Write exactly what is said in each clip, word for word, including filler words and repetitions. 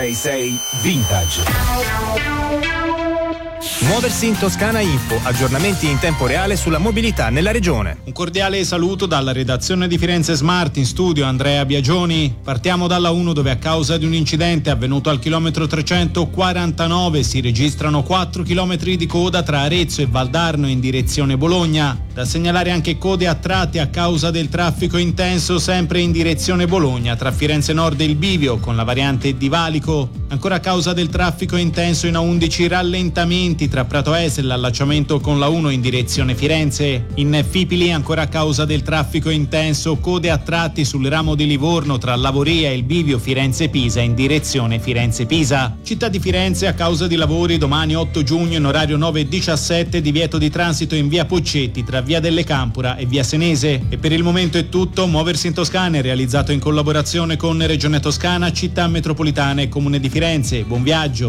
sei sei Vintage. Muoversi in Toscana Info, aggiornamenti in tempo reale sulla mobilità nella regione. Un cordiale saluto dalla redazione di Firenze Smart, in studio Andrea Biagioni. Partiamo dalla uno, dove a causa di un incidente avvenuto al chilometro trecentoquarantanove si registrano quattro chilometri di coda tra Arezzo e Valdarno in direzione Bologna. Da segnalare anche code a tratti a causa del traffico intenso sempre in direzione Bologna tra Firenze Nord e il Bivio con la variante di Valico. Ancora a causa del traffico intenso in A undici rallentamenti tra Prato Est e l'allacciamento con la uno in direzione Firenze. In Fipili ancora a causa del traffico intenso code a tratti sul ramo di Livorno tra Lavoria e il Bivio Firenze-Pisa in direzione Firenze-Pisa. Città di Firenze a causa di lavori domani otto giugno in orario nove e diciassette divieto di transito in via Poccetti tra via delle Campura e via Senese. E per il momento è tutto. Muoversi in Toscana è realizzato in collaborazione con Regione Toscana, Città Metropolitana e Comune di Firenze. Buon viaggio.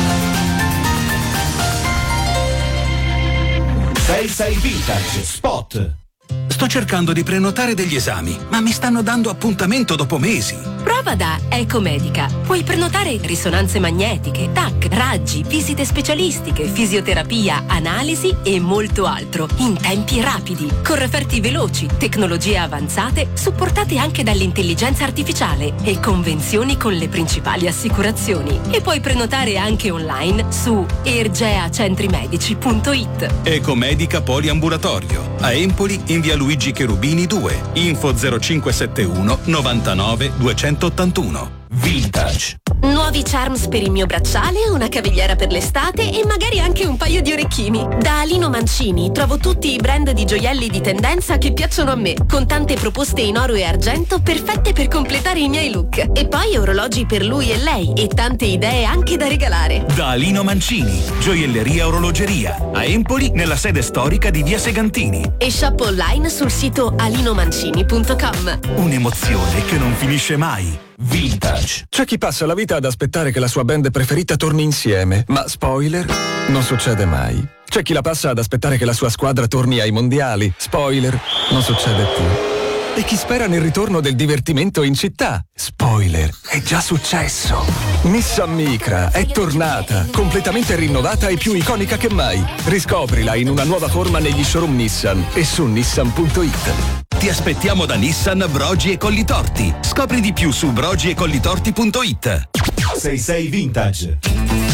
sei sei Vintage Spot. Sto cercando di prenotare degli esami, ma mi stanno dando appuntamento dopo mesi. Prova da Ecomedica. Puoi prenotare risonanze magnetiche, T A C, raggi, visite specialistiche, fisioterapia, analisi e molto altro in tempi rapidi, con referti veloci, tecnologie avanzate, supportate anche dall'intelligenza artificiale e convenzioni con le principali assicurazioni. E puoi prenotare anche online su ergeacentrimedici punto it. Ecomedica Poliambulatorio. A Empoli in via Luigi Cherubini due. Info zero cinque sette uno novantanove duecentottantuno. Vintage. Nuovi charms per il mio bracciale, una cavigliera per l'estate e magari anche un paio di orecchini. Da Alino Mancini trovo tutti i brand di gioielli di tendenza che piacciono a me, con tante proposte in oro e argento perfette per completare i miei look. E poi orologi per lui e lei e tante idee anche da regalare. Da Alino Mancini, gioielleria e orologeria. A Empoli nella sede storica di via Segantini. E shop online sul sito alinomancini punto com. Un'emozione che non finisce mai. Vintage. C'è chi passa la vita ad aspettare che la sua band preferita torni insieme, ma spoiler, non succede mai. C'è chi la passa ad aspettare che la sua squadra torni ai mondiali, spoiler, non succede più. E chi spera nel ritorno del divertimento in città, spoiler, è già successo. Nissan Micra è tornata, completamente rinnovata e più iconica che mai. Riscoprila in una nuova forma negli showroom Nissan e su nissan punto it. Ti aspettiamo da Nissan Brogi e Collitorti. Scopri di più su brogi e collitorti punto it. sei sei Vintage.